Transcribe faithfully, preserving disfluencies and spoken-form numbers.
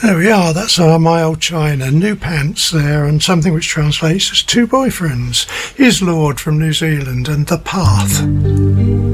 There we are, that's our My Old China, New Pants there, and something which translates as Two Boyfriends. Here's Lord from New Zealand and The Path.